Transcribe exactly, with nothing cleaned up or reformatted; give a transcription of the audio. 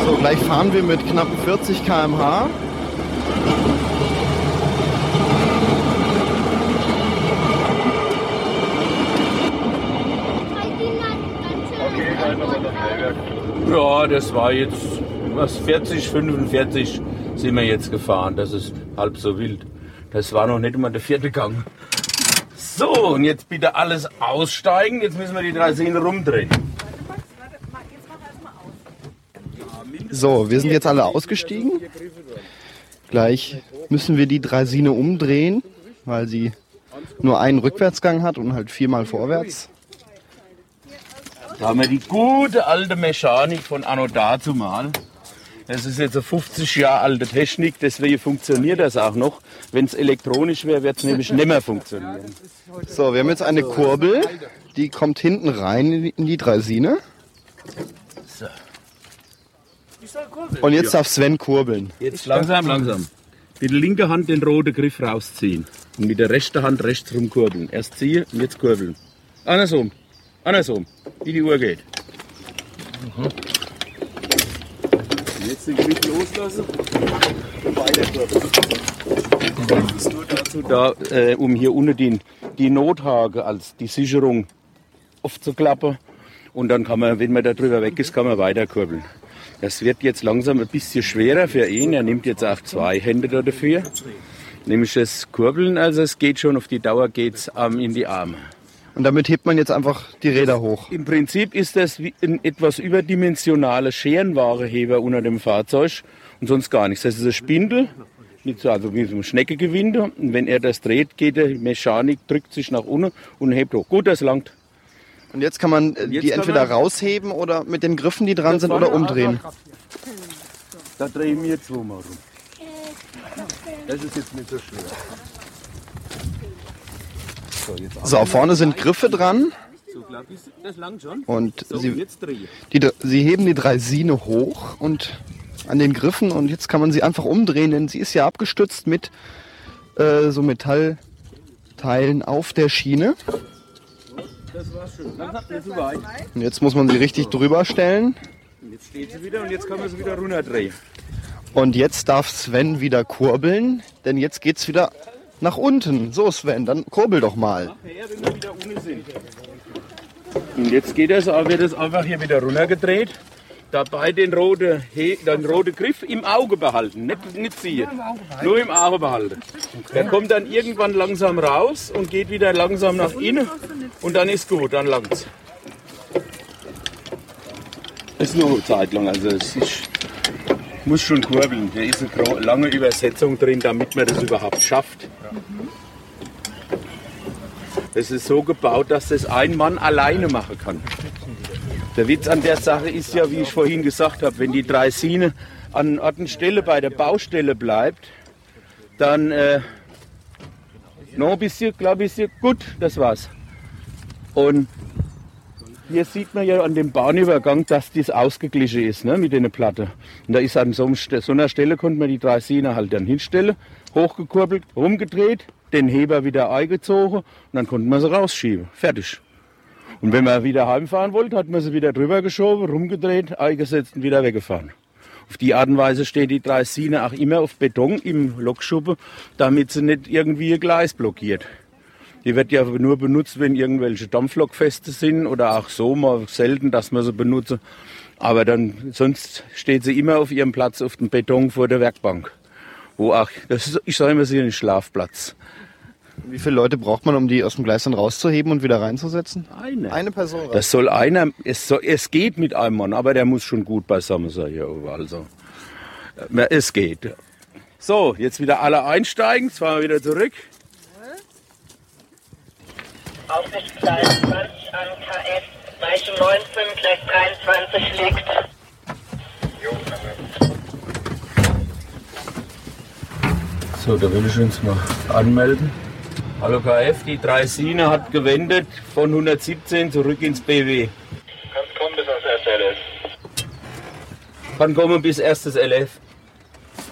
So, gleich fahren wir mit knapp vierzig Kilometer pro Stunde. Ja, das war jetzt was vierzig, fünfundvierzig sind wir jetzt gefahren. Das ist halb so wild. Das war noch nicht immer der vierte Gang. So, und jetzt bitte alles aussteigen. Jetzt müssen wir die Draisine rumdrehen. So, wir sind jetzt alle ausgestiegen. Gleich müssen wir die Draisine umdrehen, weil sie nur einen Rückwärtsgang hat und halt viermal vorwärts. Da haben wir die gute alte Mechanik von anno dazumal. Das ist jetzt eine fünfzig Jahre alte Technik, deswegen funktioniert das auch noch. Wenn es elektronisch wäre, wird es nämlich nicht mehr funktionieren. So, wir haben jetzt eine Kurbel, die kommt hinten rein in die Draisine. So. Und jetzt darf Sven kurbeln. Jetzt langsam, langsam. Mit der linken Hand den roten Griff rausziehen und mit der rechten Hand rechts rumkurbeln. Erst ziehen und jetzt kurbeln. Andersrum, andersrum, wie die Uhr geht. Mhm. Jetzt den Griff loslassen und weiter kurbeln. Das ist nur dazu da, äh, um hier unten die, die Nothake als die Sicherung aufzuklappen. Und dann kann man, wenn man da drüber weg ist, kann man weiter kurbeln. Das wird jetzt langsam ein bisschen schwerer für ihn. Er nimmt jetzt auch zwei Hände da dafür. Nämlich das Kurbeln, also es geht schon auf die Dauer geht's ähm, in die Arme. Und damit hebt man jetzt einfach die Räder hoch. Im Prinzip ist das wie ein etwas überdimensionaler Scherenwareheber unter dem Fahrzeug und sonst gar nichts. Das ist ein Spindel, mit so, also wie so ein Schneckegewinde. Und wenn er das dreht, geht die Mechanik, drückt sich nach unten und hebt hoch. Gut, das langt. Und jetzt kann man äh, die entweder rausheben oder mit den Griffen, die dran sind, oder umdrehen. Da drehen wir zweimal rum. Das ist jetzt nicht so schwer. So, jetzt so, vorne sind Griffe dran. So, das langt schon. Und so, sie, jetzt drehe. Die, sie heben die Draisine hoch und an den Griffen und jetzt kann man sie einfach umdrehen, denn sie ist ja abgestützt mit äh, so Metallteilen auf der Schiene. Das war schön. Langsam, nicht so weit. Und jetzt muss man sie richtig drüber stellen. Und jetzt steht sie wieder und jetzt kann man sie wieder runterdrehen. Und jetzt darf Sven wieder kurbeln, denn jetzt geht's wieder nach unten. So Sven, dann kurbel doch mal. Nachher, wenn wir wieder unten sind. Und jetzt geht das, wird es einfach hier wieder runtergedreht. Dabei den roten, den roten Griff im Auge behalten, nicht, nicht ziehen, nur im Auge behalten. Der kommt dann irgendwann langsam raus und geht wieder langsam nach innen und dann ist gut, dann langt's. Das ist nur eine Zeit lang, also es ist, muss schon kurbeln. Da ist eine lange Übersetzung drin, damit man das überhaupt schafft. Das ist so gebaut, dass das ein Mann alleine machen kann. Der Witz an der Sache ist ja, wie ich vorhin gesagt habe, wenn die Draisine an Ort und Stelle bei der Baustelle bleibt, dann äh, noch ein bisschen, glaube ich, gut, das war's. Und hier sieht man ja an dem Bahnübergang, dass das ausgeglichen ist, ne, mit den Platten. Und da ist an so, so einer Stelle, konnte man die Draisine halt dann hinstellen, hochgekurbelt, rumgedreht, den Heber wieder eingezogen und dann konnte man sie rausschieben. Fertig. Und wenn man wieder heimfahren wollte, hat man sie wieder drüber geschoben, rumgedreht, eingesetzt und wieder weggefahren. Auf die Art und Weise steht die Draisine auch immer auf Beton im Lokschuppen, damit sie nicht irgendwie ihr Gleis blockiert. Die wird ja nur benutzt, wenn irgendwelche Dampflokfeste sind oder auch so, mal selten, dass man sie benutzt. Aber dann, sonst steht sie immer auf ihrem Platz auf dem Beton vor der Werkbank. Wo auch, das ist, ich sage immer, sie ist ein Schlafplatz. Wie viele Leute braucht man, um die aus dem Gleis dann rauszuheben und wieder reinzusetzen? Eine. Eine Person rein. Das soll einer, es, soll, es geht mit einem Mann, aber der muss schon gut beisammen sein hier. Also, es geht. So, jetzt wieder alle einsteigen, jetzt fahren wir wieder zurück. Aufsichtsgleis zwanzig an K S, Weiche neunzehn, gleich dreiundzwanzig liegt. So, da will ich uns mal anmelden. Hallo K F, die Draisine hat gewendet von hundertsiebzehn zurück ins B W. Kannst kommen bis ans erste L F. Kann kommen bis erstes L F.